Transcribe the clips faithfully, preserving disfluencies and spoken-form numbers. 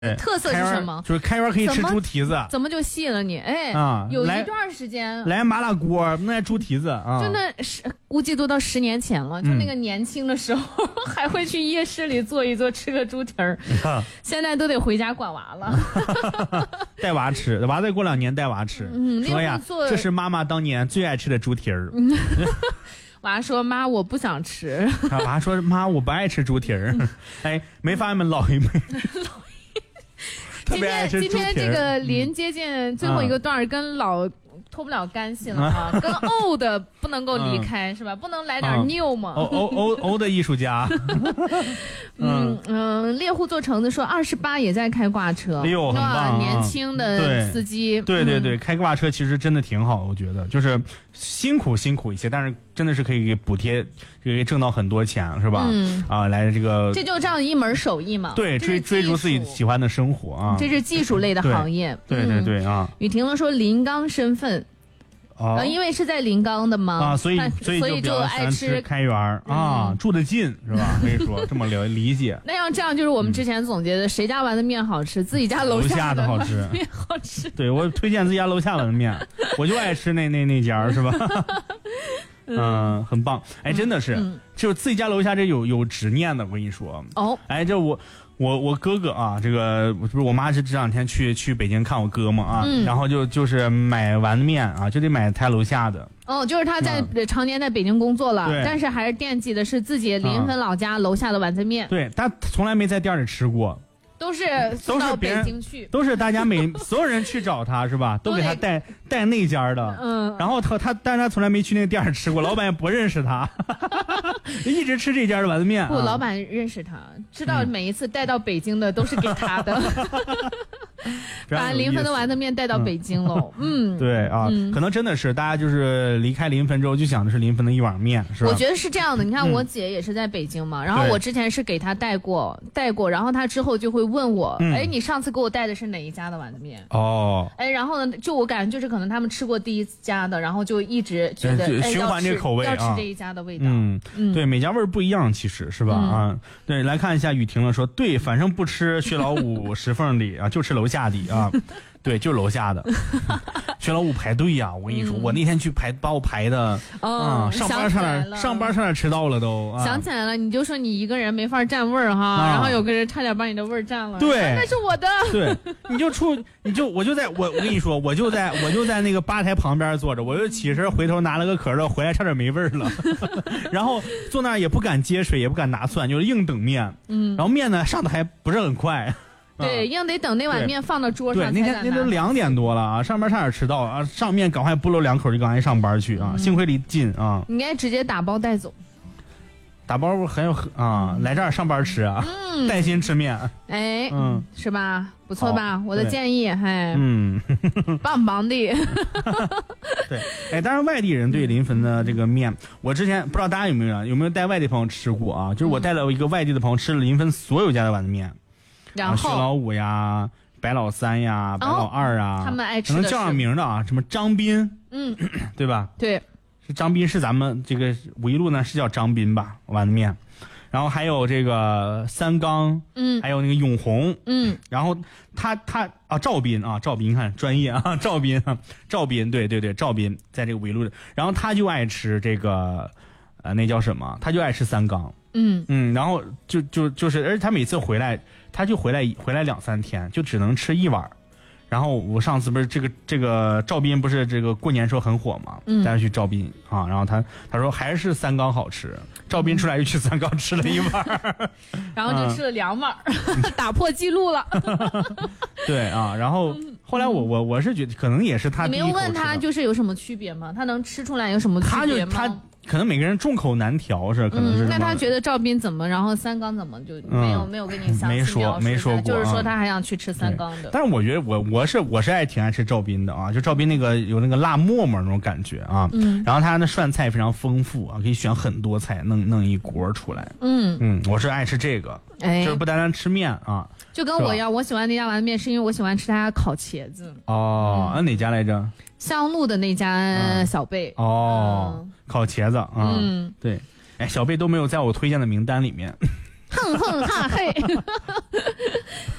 特色是什么？ 就是开园可以吃猪蹄子。 怎么就吸引了你？哎， 啊， 有一段时间来麻辣锅那猪蹄子啊， 就那十估计都到十年前了，就那个年轻的时候、嗯、还会去夜市里坐一坐，吃个猪蹄儿、啊。现在都得回家管娃了， 带娃吃，娃再过两年带娃吃。嗯，说呀，这是妈妈当年最爱吃的猪蹄儿。嗯娃说：“妈，我不想吃。” 娃说：“妈，我不爱吃猪蹄儿。”哎，没发现们老一辈。 今天今天这个临接近最后一个段跟老脱不了干系了啊，跟欧的不能够离开、嗯、是吧？不能来点 new 吗？ 欧欧欧欧的艺术家。 嗯嗯，猎户座橙子说二十八也在开挂车， 哎呦，很棒、啊， 年轻的司机。 对对 对, 对，开挂车其实真的挺好，我觉得就是辛苦辛苦一些，但是真的是可以给补贴，可以挣到很多钱，是吧？嗯啊，来这个这就这样一门手艺嘛。 对，追追逐自己喜欢的生活啊， 这是技术类的行业。 对对 对, 对啊。 雨婷了说临钢身份。 啊、 呃，因为是在临钢的嘛， 啊，所以所以所以就爱吃开园啊、嗯，住得近是吧？可以说这么理理解。 那要这样，就是我们之前总结的，嗯、谁家碗的面好吃，自己家楼下的好吃， 面好吃。 对，我推荐自己家楼下碗的面，我就爱吃那那那家是吧？嗯、呃，很棒。哎，真的是，嗯、就是自己家楼下这有有执念的，我跟你说。 哦， 哎，这我。我我哥哥啊，这个不是我妈是这两天去去北京看我哥嘛啊、嗯，然后就就是买丸子面啊，就得买他楼下的。 哦，就是他在、嗯、常年在北京工作了，但是还是惦记的是自己临汾老家楼下的丸子面。 嗯、对，他从来没在店里吃过。 都是送到北京去， 都是大家每所有人去找他是吧？都给他带带那家的，嗯，然后他他但是他从来没去那个店吃过，老板也不认识他，一直吃这家的丸子面。 不，老板认识他，知道每一次带到北京的都是给他的。嗯把临汾的丸子面带到北京喽，嗯， 对啊、嗯，可能真的是大家就是离开临汾之后就想的是临汾的一碗面，是吧？ 我觉得是这样的，你看我姐也是在北京嘛，嗯、然后我之前是给她带过带过，然后她之后就会问我，嗯、哎，你上次给我带的是哪一家的丸子面？ 哦， 哎，然后呢，就我感觉就是可能他们吃过第一家的，然后就一直觉得、哎、 循环这个口味要吃这一家的味道， 嗯嗯，对，每家味儿不一样，其实是吧？嗯、啊，对，来看一下雨婷了，说对，反正不吃薛老五石缝里啊，就吃楼下的啊。对，就楼下的，薛老五排队呀、啊！我跟你说、嗯，我那天去排，把我排的， 哦、 嗯，上班上哪上班上哪迟到了都。啊、 想起来了，你就说你一个人没法占位儿哈、啊，然后有个人差点把你的位儿占了。 对， 那是我的。 对，你就出，你就我就在我我跟你说，我就在我就在那个吧台旁边坐着，我就起身回头拿了个可乐，回来差点没味儿了。然后坐那儿也不敢接水，也不敢拿蒜，就是硬等面。嗯，然后面呢上的还不是很快。 对，硬得等那碗面放到桌上。 对，那天那都两点多了啊，上班差点迟到啊，上面赶快不搂两口就赶快上班去啊，嗯、幸亏离近啊。 你应该直接打包带走。 打包很有啊，来这儿上班吃啊，嗯，带薪吃面。 哎，嗯，是吧？不错吧？我的建议，嗨， 嗯， 棒棒的。 对，哎，当然外地人对临汾的这个面，我之前不知道大家有没有有没有带外地朋友吃过啊？就是我带了一个外地的朋友吃了临汾所有家的碗的面。 然后薛老五呀，白老三呀，白老二啊， 哦、他们爱吃的可能叫上名的啊，什么张斌， 嗯， 对吧？ 对， 是张斌，是咱们这个五一路呢是叫张斌吧，碗的面，然后还有这个三缸， 嗯， 还有那个永红， 嗯， 然后他他啊赵斌啊赵斌，看专业啊赵斌啊赵斌，对对对赵斌在这个五一路的，然后他就爱吃这个呃那叫什么？他就爱吃三缸。 嗯嗯，然后就就就是，而且他每次回来，他就回来回来两三天，就只能吃一碗。然后我上次不是这个这个赵斌不是这个过年时候很火嘛，嗯，带他去赵斌啊，然后他他说还是三缸好吃，赵斌出来就去三缸吃了一碗， 然后就吃了两碗，嗯、打破记录了。 对啊，然后后来我我我是觉得可能也是他第一口吃的。 你没有问他就是有什么区别吗？他能吃出来有什么区别吗？ 他就他。可能每个人众口难调是，可能是、 嗯。那他觉得赵斌怎么，然后三缸怎么就没有、嗯、没有跟你详细没说没说过， 就是说他还想去吃三缸的。 但是我觉得我我是我是爱挺爱吃赵斌的啊，就赵斌那个有那个辣沫沫那种感觉啊，嗯，然后他的涮菜非常丰富啊，可以选很多菜，弄弄一锅出来。 嗯嗯，我是爱吃这个，哎，就是不单单吃面啊。 就跟我一样，我喜欢那家碗面，是因为我喜欢吃他家烤茄子。 哦，嗯、哪家来着？ 香路的那家小贝。 嗯、哦、嗯，烤茄子啊， 嗯， 对，哎，小贝都没有在我推荐的名单里面。 哼哼哈嘿。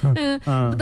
嗯嗯。